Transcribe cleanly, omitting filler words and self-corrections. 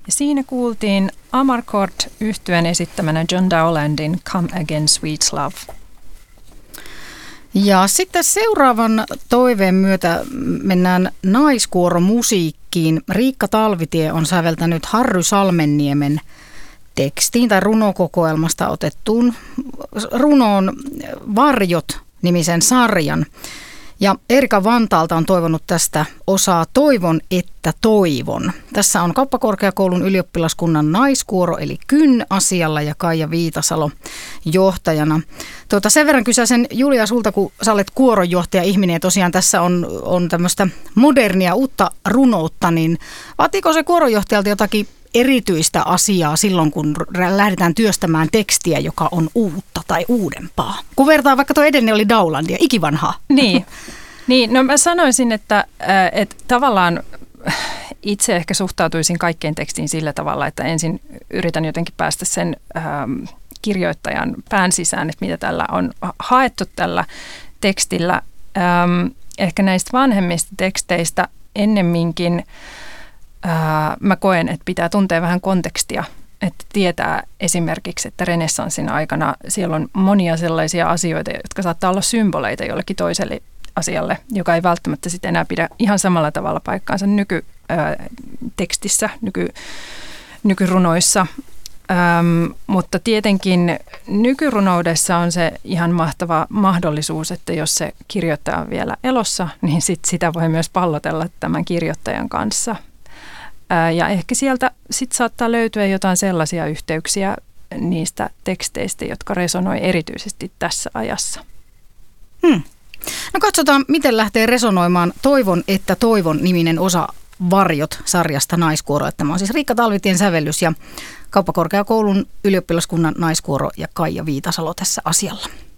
Ja siinä kuultiin Amarcord -yhtyeen esittämänä John Dowlandin Come Again Sweet Love. Ja sitten seuraavan toiveen myötä mennään naiskuoromusiikkiin. Riikka Talvitie on säveltänyt Harry Salmenniemen tekstiin tai runokokoelmasta otettuun runoon Varjot-nimisen sarjan. Ja Erika Vantaalta on toivonut tästä osaa Toivon, että toivon. Tässä on Kauppakorkeakoulun ylioppilaskunnan naiskuoro eli KYN asialla ja Kaija Viitasalo johtajana. Sen verran kysäsen Julia sulta, kun sä olet kuoronjohtaja ihminen ja tosiaan tässä on tämmöistä modernia uutta runoutta, niin vaatiiko se kuoronjohtajalta jotakin erityistä asiaa silloin, kun lähdetään työstämään tekstiä, joka on uutta tai uudempaa? Kun vertaa vaikka tuo edellinen oli Dowlandia, ikivanhaa. Niin, no mä sanoisin, että tavallaan itse ehkä suhtautuisin kaikkeen tekstiin sillä tavalla, että ensin yritän jotenkin päästä sen kirjoittajan pään sisään, että mitä tällä on haettu tällä tekstillä. Ehkä näistä vanhemmista teksteistä ennemminkin mä koen, että pitää tuntea vähän kontekstia, että tietää esimerkiksi, että renessanssin aikana siellä on monia sellaisia asioita, jotka saattaa olla symboleita jollekin toiselle asialle, joka ei välttämättä sitten enää pidä ihan samalla tavalla paikkaansa nykytekstissä, nykyrunoissa. Mutta tietenkin nykyrunoudessa on se ihan mahtava mahdollisuus, että jos se kirjoittaja on vielä elossa, niin sitä voi myös pallotella tämän kirjoittajan kanssa. Ja ehkä sieltä sitten saattaa löytyä jotain sellaisia yhteyksiä niistä teksteistä, jotka resonoi erityisesti tässä ajassa. No katsotaan, miten resonoimaan Toivon, että toivon -niminen osa Varjot-sarjasta naiskuoroa. Tämä on siis Riikka Talvitien sävellys ja Kauppakorkeakoulun ylioppilaskunnan naiskuoro ja Kaija Viitasalo tässä asialla.